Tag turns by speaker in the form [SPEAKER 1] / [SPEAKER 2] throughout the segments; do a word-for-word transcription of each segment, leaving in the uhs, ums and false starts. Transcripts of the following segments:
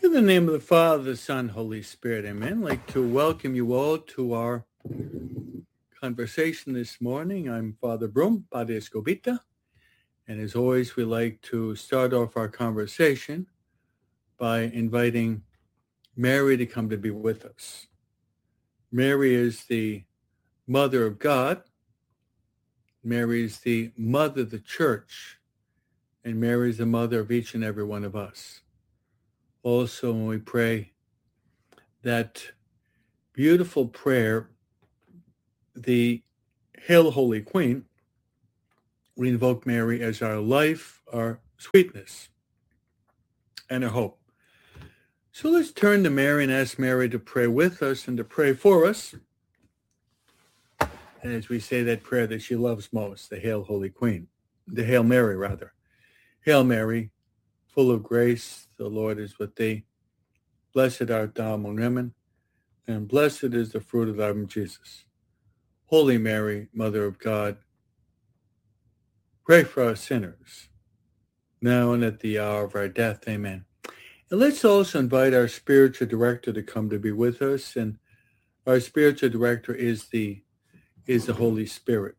[SPEAKER 1] In the name of the Father, the Son, Holy Spirit, amen. I'd like to welcome you all to our conversation this morning. I'm Father Broom, Padre Escobita, and as always, we like to start off our conversation by inviting Mary to come to be with us. Mary is the Mother of God. Mary is the Mother of the Church, and Mary is the Mother of each and every one of us. Also, when we pray that beautiful prayer, the Hail, Holy Queen, we invoke Mary as our life, our sweetness, and our hope. So let's turn to Mary and ask Mary to pray with us and to pray for us. And as we say that prayer that she loves most, the Hail, Holy Queen, the Hail Mary, rather. Hail Mary, full of grace, the Lord is with thee. Blessed art thou among women, and blessed is the fruit of thy womb, Jesus. Holy Mary, Mother of God, pray for us sinners, now and at the hour of our death. Amen. And let's also invite our spiritual director to come to be with us. And our spiritual director is the is the Holy Spirit.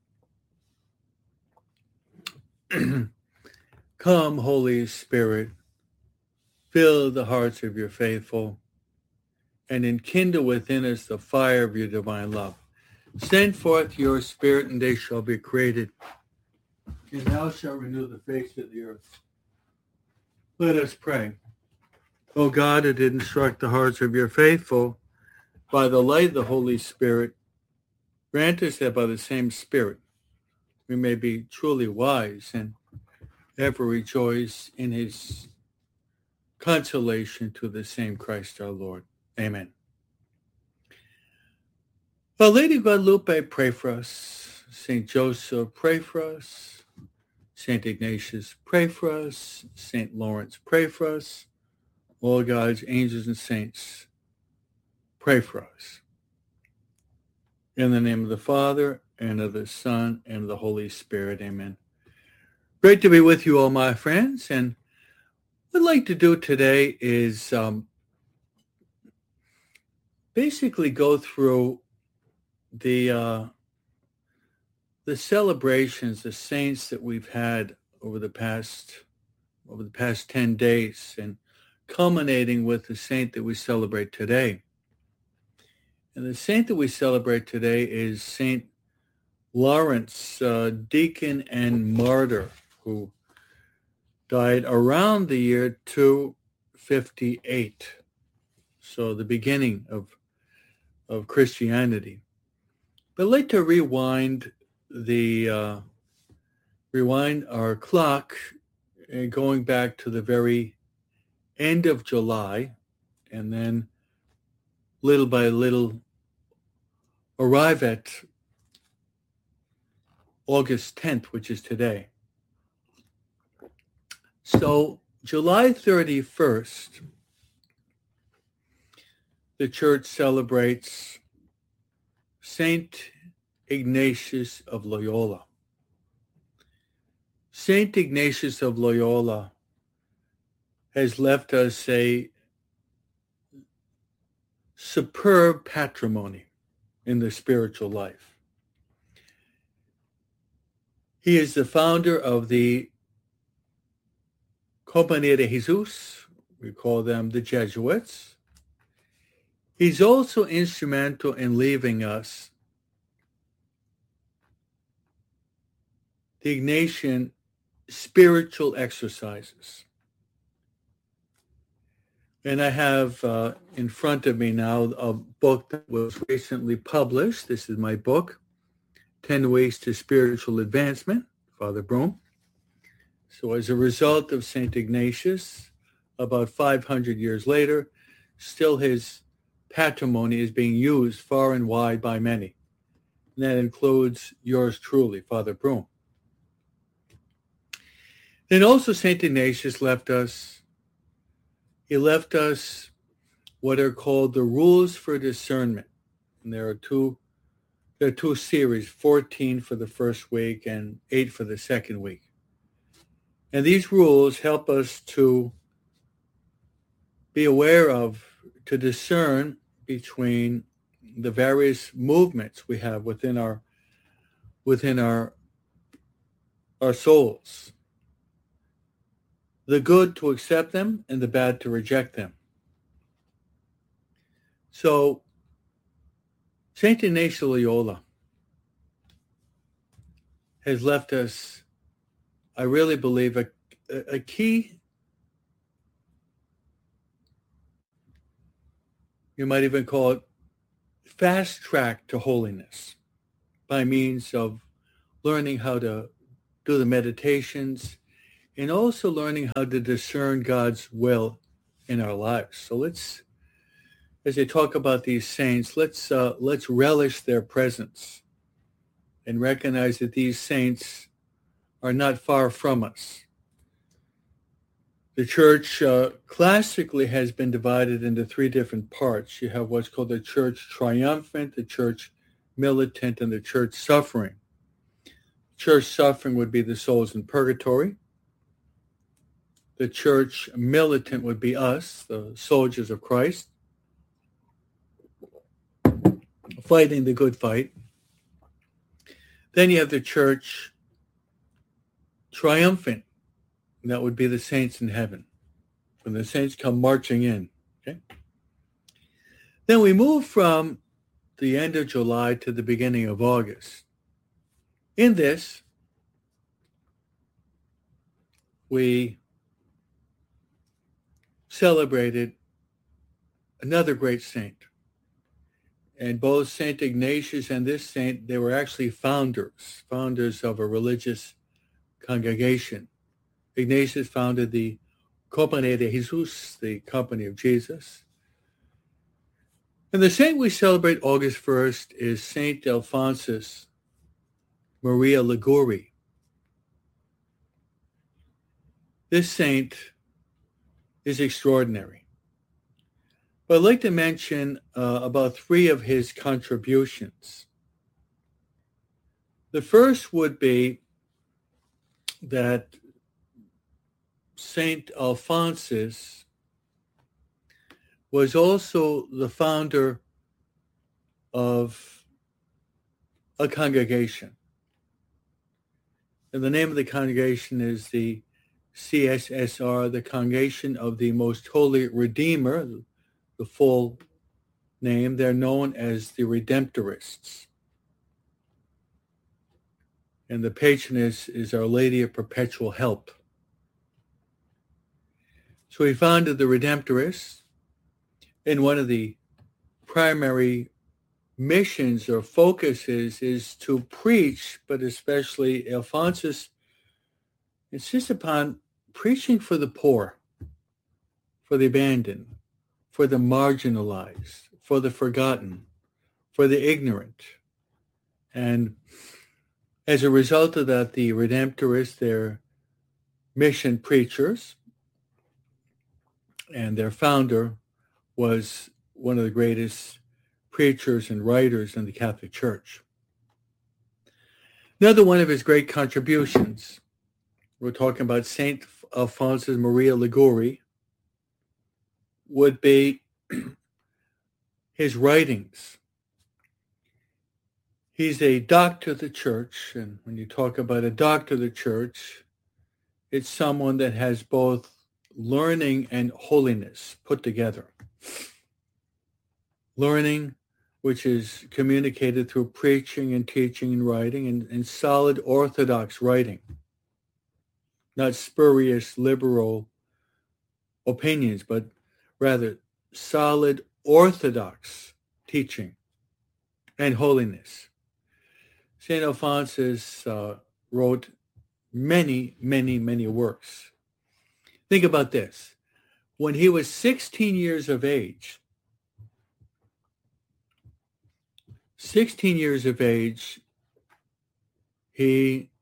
[SPEAKER 1] Come, Holy Spirit, fill the hearts of your faithful, and enkindle within us the fire of your divine love. Send forth your Spirit, and they shall be created, and thou shalt renew the face of the earth. Let us pray. O God, who did instruct the hearts of your faithful by the light of the Holy Spirit, grant us that by the same Spirit we may be truly wise and ever rejoice in his consolation to the same Christ our Lord. Amen. Well, Lady Guadalupe, pray for us. Saint Joseph, pray for us. Saint Ignatius, pray for us. Saint Lawrence, pray for us. All God's angels and saints, pray for us. In the name of the Father, and of the Son, and of the Holy Spirit. Amen. Great to be with you all, my friends. And what I'd like to do today is um, basically go through the uh, the celebrations, the saints that we've had over the past over the past ten days, and culminating with the saint that we celebrate today. And the saint that we celebrate today is Saint Lawrence, uh, deacon and martyr, who died around the year two fifty-eight, so the beginning of of Christianity. But I'd like to rewind the uh, rewind our clock, uh, going back to the very end of July, and then little by little arrive at August tenth, which is today. So July thirty-first, the church celebrates Saint Ignatius of Loyola. Saint Ignatius of Loyola has left us a superb patrimony in the spiritual life. He is the founder of the Compañía de Jesus. We call them the Jesuits. He's also instrumental in leaving us the Ignatian spiritual exercises. And I have uh, in front of me now a book that was recently published. This is my book, ten Ways to Spiritual Advancement, Father Broom. So as a result of Saint Ignatius, about five hundred years later, still his patrimony is being used far and wide by many. And that includes yours truly, Father Broom. Then also Saint Ignatius left us, he left us what are called the rules for discernment. And there are two, there are two series, fourteen for the first week and eight for the second week. And these rules help us to be aware of to discern between the various movements we have within our within our our souls. The good to accept them and the bad to reject them. So Saint Ignatius of Loyola has left us, I really believe, a, a key, you might even call it, fast track to holiness by means of learning how to do the meditations and also learning how to discern God's will in our lives. So let's, as I talk about these saints, let's uh, let's relish their presence and recognize that these saints are not far from us. The church uh, classically has been divided into three different parts. You have what's called the church triumphant, the church militant, and the church suffering. Church suffering would be the souls in purgatory. The church militant would be us, the soldiers of Christ, fighting the good fight. Then you have the church triumphant. And that would be the saints in heaven, when the saints come marching in. Okay. Then we move from the end of July to the beginning of August. In this, we celebrated another great saint. And both Saint Ignatius and this saint, they were actually founders, founders of a religious congregation. Ignatius founded the Compañía de Jesús, the Company of Jesus. And the saint we celebrate August first is Saint Alphonsus Maria Liguori. This saint is extraordinary. But I'd like to mention uh, about three of his contributions. The first would be that Saint Alphonsus was also the founder of a congregation. And the name of the congregation is the C S S R, the Congregation of the Most Holy Redeemer, the full name. They're known as the Redemptorists. And the patroness is Our Lady of Perpetual Help. So he founded the Redemptorists, and one of the primary missions or focuses is to preach, but especially Alphonsus insists upon preaching for the poor, for the abandoned, for the marginalized, for the forgotten, for the ignorant. And as a result of that, the Redemptorists, they're mission preachers, and their founder was one of the greatest preachers and writers in the Catholic Church. Another one of his great contributions, we're talking about Saint Alphonsus Maria Liguori, would be his writings. He's a doctor of the church, and when you talk about a doctor of the church, it's someone that has both learning and holiness put together. Learning, which is communicated through preaching and teaching and writing, and, and solid orthodox writing, not spurious liberal opinions, but rather solid orthodox teaching and holiness. Saint Alphonsus uh, wrote many, many, many works. Think about this. When he was sixteen years of age, sixteen years of age, he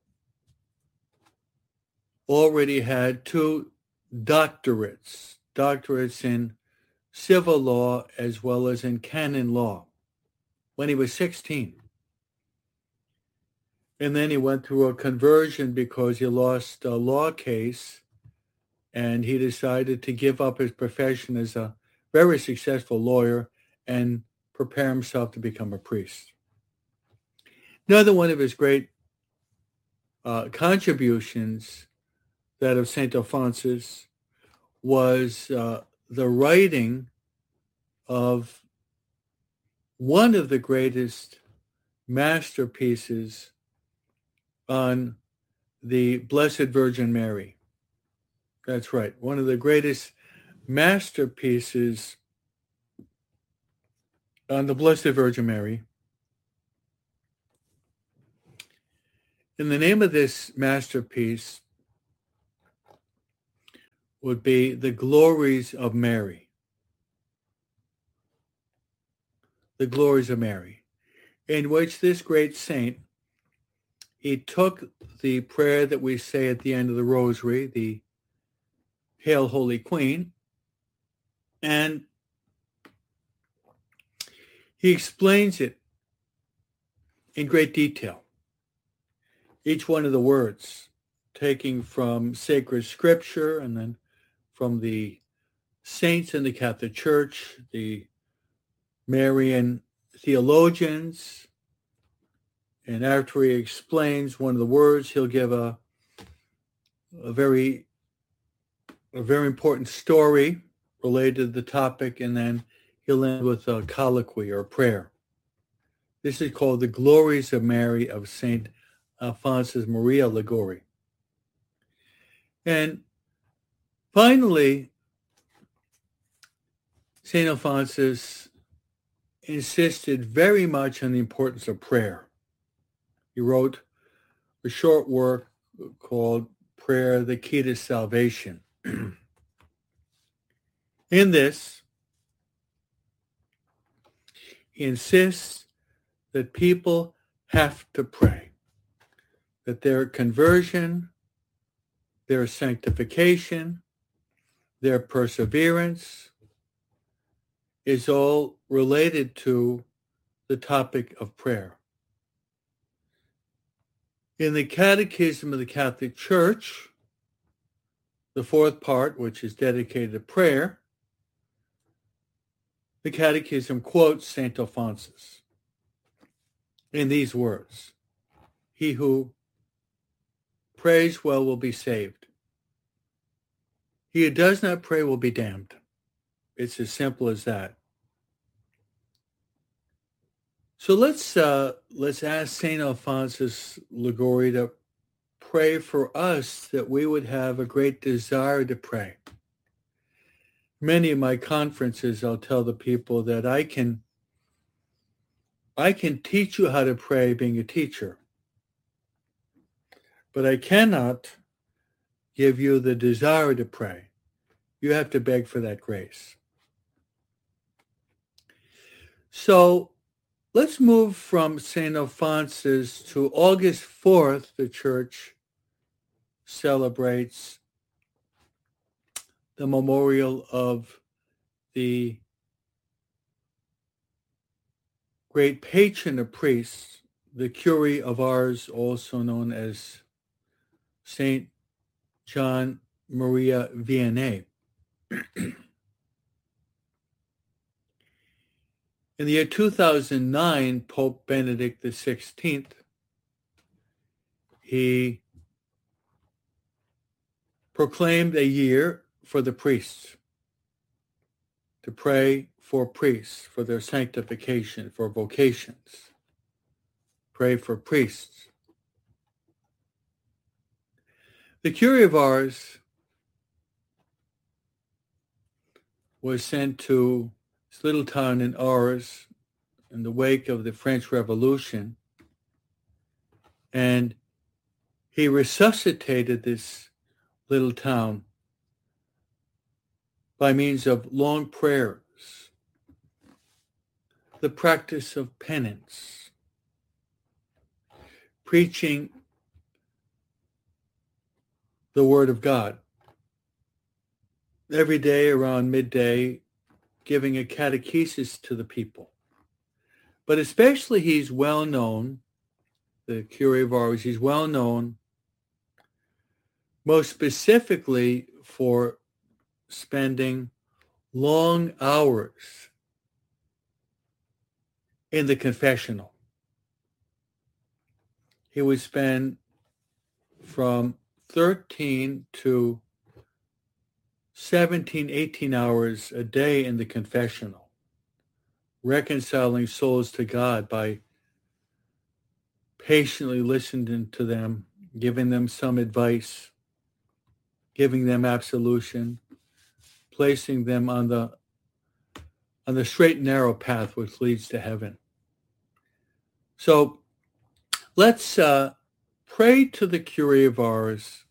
[SPEAKER 1] already had two doctorates, doctorates in civil law as well as in canon law, when he was sixteen. And then he went through a conversion because he lost a law case and he decided to give up his profession as a very successful lawyer and prepare himself to become a priest. Another one of his great uh, contributions, that of Saint Alphonsus, was uh, the writing of one of the greatest masterpieces on the Blessed Virgin Mary. That's right, one of the greatest masterpieces on the Blessed Virgin Mary. And the name of this masterpiece would be The Glories of Mary. The Glories of Mary, in which this great saint, he took the prayer that we say at the end of the Rosary, the Hail, Holy Queen, and he explains it in great detail. Each one of the words, taking from sacred scripture and then from the saints in the Catholic Church, the Marian theologians, and after he explains one of the words, he'll give a, a very a very important story related to the topic, and then he'll end with a colloquy or a prayer. This is called The Glories of Mary of Saint Alphonsus Maria Liguori. And finally, Saint Alphonsus insisted very much on the importance of prayer. He wrote a short work called Prayer, the Key to Salvation. In this, he insists that people have to pray, that their conversion, their sanctification, their perseverance is all related to the topic of prayer. In the Catechism of the Catholic Church, the fourth part, which is dedicated to prayer, the Catechism quotes Saint Alphonsus in these words: "He who prays well will be saved. He who does not pray will be damned." It's as simple as that. So let's uh, let's ask Saint Alphonsus Liguori to pray for us that we would have a great desire to pray. Many of my conferences, I'll tell the people that I can I can teach you how to pray being a teacher, but I cannot give you the desire to pray. You have to beg for that grace. So let's move from Saint Alphonsus to August fourth. The Church celebrates the memorial of the great patron of priests, the Curé of Ars, also known as Saint John Maria Vianney. In the year two thousand nine, Pope Benedict the sixteenth, he proclaimed a year for the priests, to pray for priests, for their sanctification, for vocations. Pray for priests. The Curé of Ars was sent to this little town in Ars in the wake of the French Revolution, and he resuscitated this little town by means of long prayers, the practice of penance, preaching the Word of God. Every day around midday, giving a catechesis to the people. But especially he's well known, the Curé of Ars, he's well known most specifically for spending long hours in the confessional. He would spend from thirteen to seventeen, eighteen hours a day in the confessional, reconciling souls to God by patiently listening to them, giving them some advice, giving them absolution, placing them on the on the straight and narrow path which leads to heaven. So let's uh, pray to the Kyrie of ours,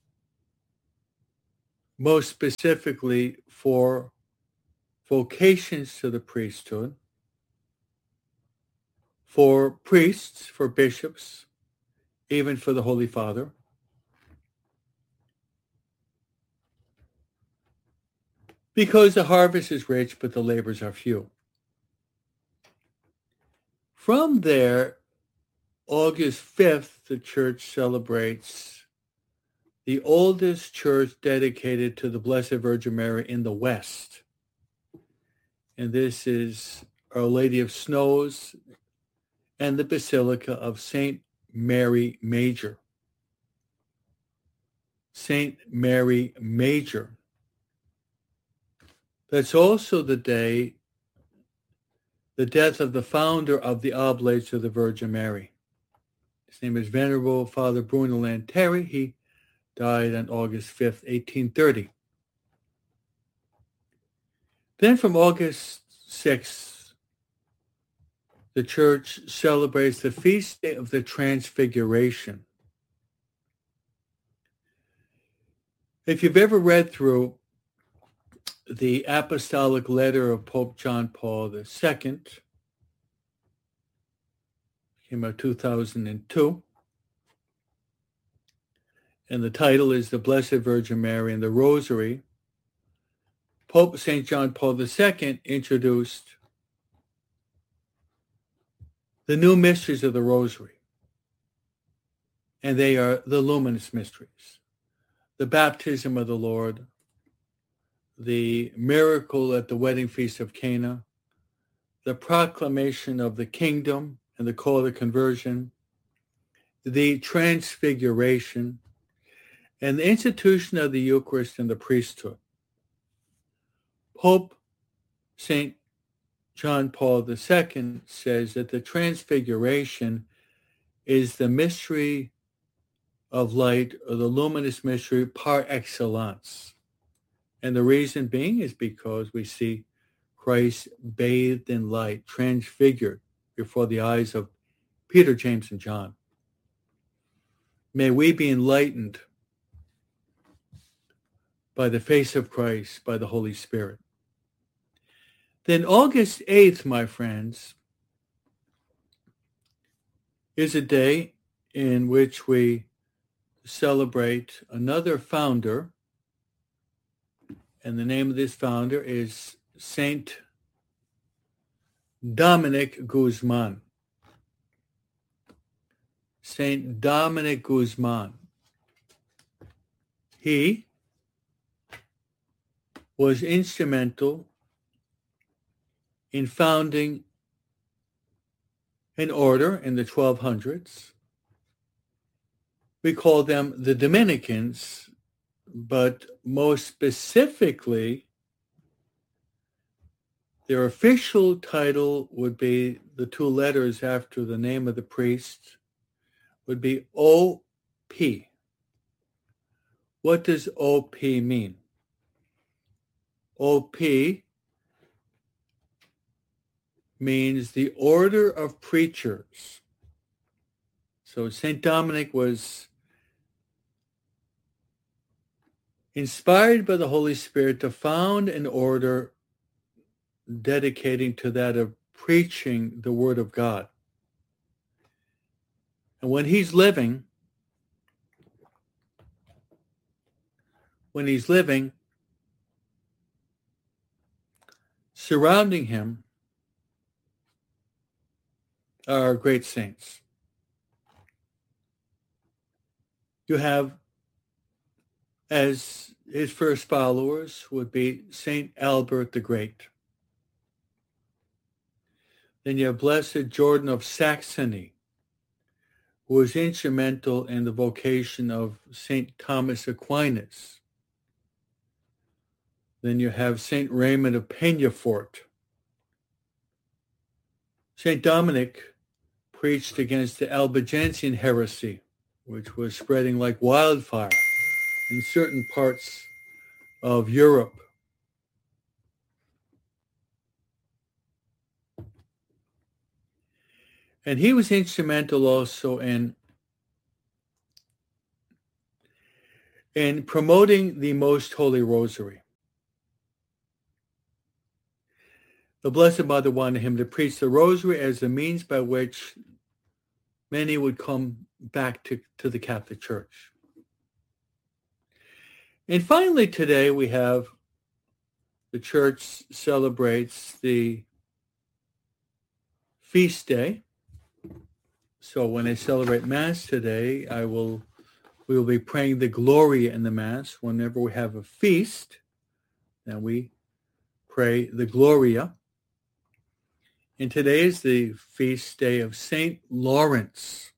[SPEAKER 1] most specifically for vocations to the priesthood, for priests, for bishops, even for the Holy Father. Because the harvest is rich, but the labors are few. From there, August fifth, the church celebrates the oldest church dedicated to the Blessed Virgin Mary in the West. And this is Our Lady of Snows and the Basilica of Saint Mary Major. Saint Mary Major. That's also the day, the death of the founder of the Oblates of the Virgin Mary. His name is Venerable Father Bruno Lanteri. He died on August fifth, eighteen thirty. Then from August sixth, the church celebrates the feast day of the Transfiguration. If you've ever read through the apostolic letter of Pope John Paul the Second, came out two thousand two, and the title is The Blessed Virgin Mary and the Rosary, Pope Saint John Paul the Second introduced the new mysteries of the Rosary, and they are the luminous mysteries: the baptism of the Lord, the miracle at the wedding feast of Cana, the proclamation of the kingdom and the call to conversion, the transfiguration, and the institution of the Eucharist and the priesthood. Pope Saint John Paul the Second says that the transfiguration is the mystery of light, or the luminous mystery par excellence. And the reason being is because we see Christ bathed in light, transfigured before the eyes of Peter, James, and John. May we be enlightened by the face of Christ, by the Holy Spirit. Then August eighth, my friends, is a day in which we celebrate another founder, and the name of this founder is Saint Dominic Guzman. Saint Dominic Guzman. He was instrumental in founding an order in the twelve hundreds. We call them the Dominicans, but most specifically, their official title would be, the two letters after the name of the priest, would be O P. What does O P mean? O P means the Order of Preachers. So Saint Dominic was inspired by the Holy Spirit to found an order dedicating to that of preaching the Word of God. And when he's living, when he's living, surrounding him are great saints. You have, as his first followers would be Saint Albert the Great. Then you have Blessed Jordan of Saxony, who was instrumental in the vocation of Saint Thomas Aquinas. Then you have Saint Raymond of Peñafort. Saint Dominic preached against the Albigensian heresy, which was spreading like wildfire in certain parts of Europe. And he was instrumental also in, in promoting the Most Holy Rosary. The Blessed Mother wanted him to preach the Rosary as the means by which many would come back to, to the Catholic Church. And finally today we have the Church celebrates the feast day. So when I celebrate Mass today, I will we will be praying the Gloria in the Mass. Whenever we have a feast, then we pray the Gloria. And today is the feast day of Saint Lawrence.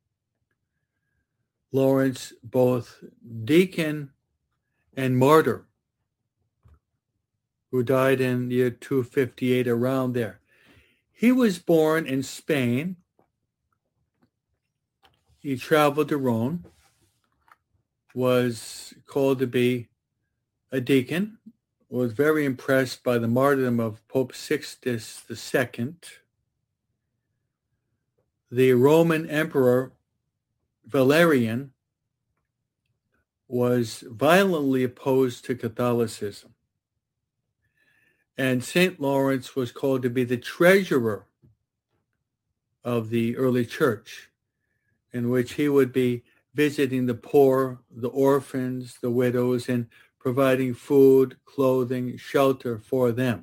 [SPEAKER 1] Lawrence, both deacon and martyr, who died in the year two fifty-eight, around there. He was born in Spain. He traveled to Rome, was called to be a deacon, was very impressed by the martyrdom of Pope Sixtus the Second. The Roman Emperor Valerian was violently opposed to Catholicism. And Saint Lawrence was called to be the treasurer of the early church, in which he would be visiting the poor, the orphans, the widows, and providing food, clothing, shelter for them.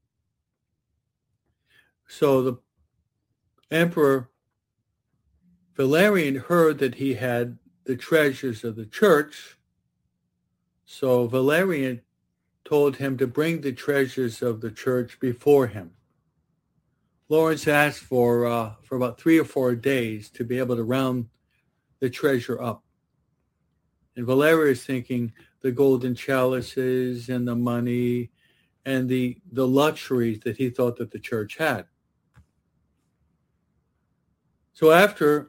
[SPEAKER 1] So the Emperor Valerian heard that he had the treasures of the church, so Valerian told him to bring the treasures of the church before him. Lawrence asked for uh, for about three or four days to be able to round the treasure up. And Valerian is thinking the golden chalices and the money and the, the luxuries that he thought that the church had. So after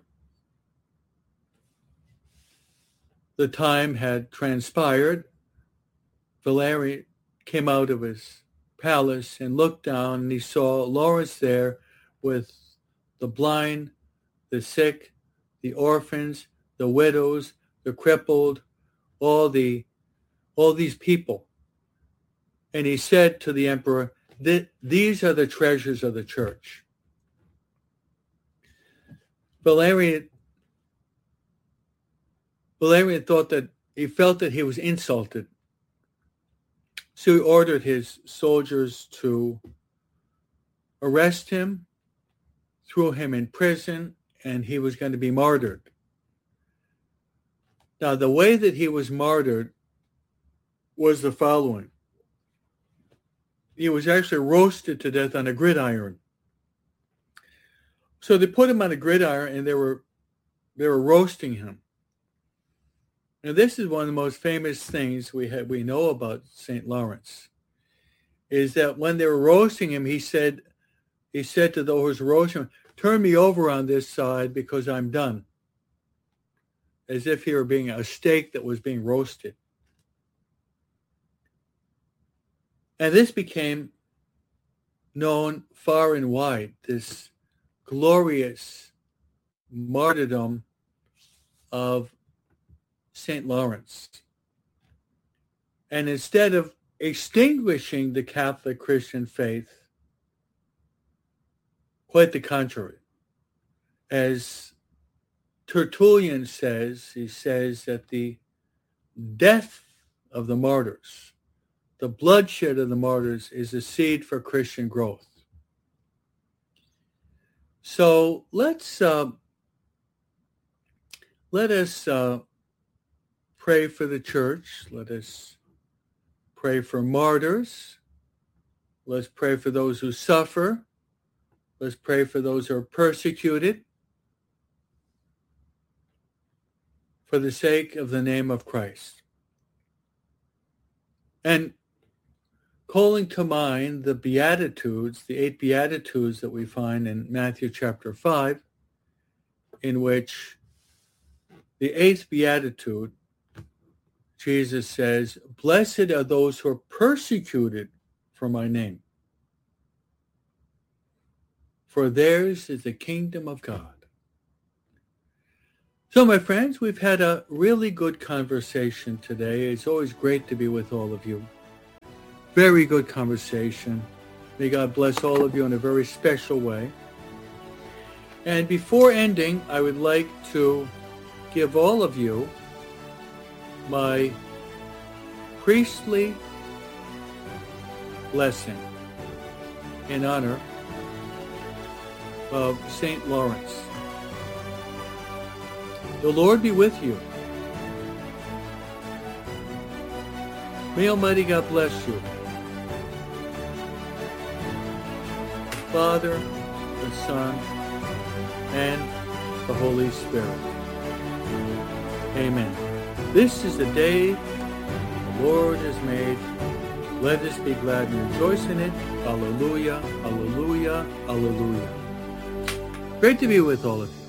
[SPEAKER 1] the time had transpired, Valerian came out of his palace and looked down, and he saw Lawrence there with the blind, the sick, the orphans, the widows, the crippled, all the all these people. And he said to the emperor, these are the treasures of the church. Valerian, Valerian thought that he felt that he was insulted. So he ordered his soldiers to arrest him, threw him in prison, and he was going to be martyred. Now, the way that he was martyred was the following. He was actually roasted to death on a gridiron. So they put him on a gridiron, and they were they were roasting him. Now, this is one of the most famous things we have, we know about Saint Lawrence, is that when they were roasting him, he said, he said to those roasting him, turn me over on this side because I'm done. As if he were being a steak that was being roasted. And this became known far and wide, this glorious martyrdom of Saint Lawrence. And instead of extinguishing the Catholic Christian faith, quite the contrary. As Tertullian says, he says that the death of the martyrs, the bloodshed of the martyrs, is a seed for Christian growth. So let's uh, let us uh, pray for the church. Let us pray for martyrs. Let's pray for those who suffer. Let's pray for those who are persecuted for the sake of the name of Christ. And calling to mind the Beatitudes, the eight Beatitudes that we find in Matthew chapter five, in which the eighth Beatitude, Jesus says, "Blessed are those who are persecuted for my name, for theirs is the kingdom of God." So, my friends, we've had a really good conversation today. It's always great to be with all of you. Very good conversation. May God bless all of you in a very special way. And before ending, I would like to give all of you my priestly blessing in honor of Saint Lawrence. The Lord be with you. May Almighty God bless you. Father, the Son, and the Holy Spirit. Amen. This is the day the Lord has made. Let us be glad and rejoice in it. Alleluia, alleluia, alleluia. Great to be with all of you.